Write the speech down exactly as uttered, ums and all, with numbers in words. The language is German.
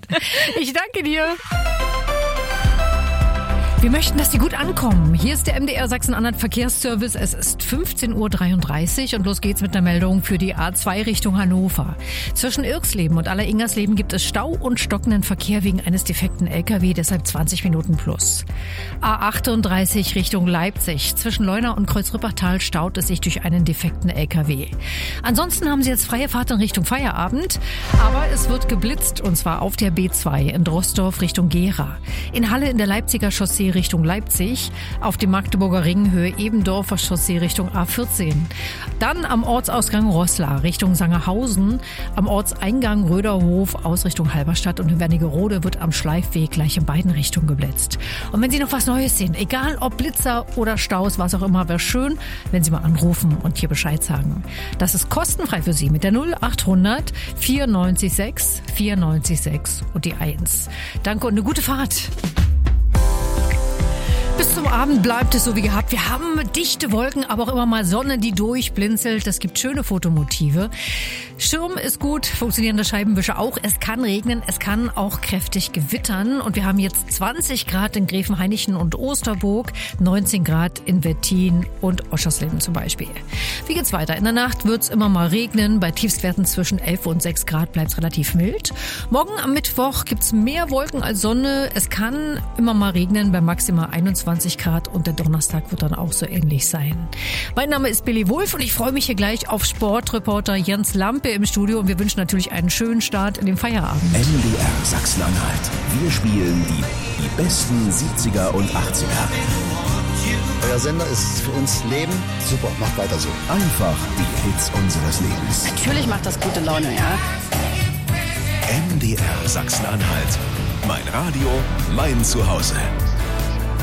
gut. Ich danke dir. Wir möchten, dass Sie gut ankommen. Hier ist der M D R Sachsen-Anhalt Verkehrsservice. Es ist fünfzehn Uhr dreiunddreißig und los geht's mit einer Meldung für die A zwei Richtung Hannover. Zwischen Irksleben und Aller-Ingersleben gibt es Stau und stockenden Verkehr wegen eines defekten L K W, deshalb zwanzig Minuten plus. A achtunddreißig Richtung Leipzig. Zwischen Leuna und Kreuz-Rippertal staut es sich durch einen defekten L K W. Ansonsten haben Sie jetzt freie Fahrt in Richtung Feierabend, aber es wird geblitzt und zwar auf der B zwei in Drosdorf Richtung Gera. In Halle in der Leipziger Chaussee Richtung Leipzig, auf dem Magdeburger Ring Höhe Ebendorfer Chaussee Richtung A vierzehn. Dann am Ortsausgang Roßla Richtung Sangerhausen, am Ortseingang Röderhof aus Richtung Halberstadt und in Wernigerode wird am Schleifweg gleich in beiden Richtungen geblitzt. Und wenn Sie noch was Neues sehen, egal ob Blitzer oder Staus, was auch immer, wäre schön, wenn Sie mal anrufen und hier Bescheid sagen. Das ist kostenfrei für Sie mit der null achthundert vierundneunzig sechs vierundneunzig sechs und die eins. Danke und eine gute Fahrt. Bis zum Abend bleibt es so wie gehabt. Wir haben dichte Wolken, aber auch immer mal Sonne, die durchblinzelt. Das gibt schöne Fotomotive. Schirm ist gut, funktionierende Scheibenwischer auch. Es kann regnen, es kann auch kräftig gewittern. Und wir haben jetzt zwanzig Grad in Gräfenhainichen und Osterburg, neunzehn Grad in Wettin und Oschersleben zum Beispiel. Wie geht's weiter? In der Nacht wird's immer mal regnen. Bei Tiefstwerten zwischen elf und sechs Grad bleibt's relativ mild. Morgen am Mittwoch gibt's mehr Wolken als Sonne. Es kann immer mal regnen bei maximal einundzwanzig Grad und der Donnerstag wird dann auch so ähnlich sein. Mein Name ist Billy Wulff und ich freue mich hier gleich auf Sportreporter Jens Lampe im Studio und wir wünschen natürlich einen schönen Start in den Feierabend. M D R Sachsen-Anhalt. Wir spielen die, die besten siebziger und achtziger. Euer Sender ist für uns Leben. Super, macht weiter so. Einfach die Hits unseres Lebens. Natürlich macht das gute Laune, ja. M D R Sachsen-Anhalt. Mein Radio, mein Zuhause.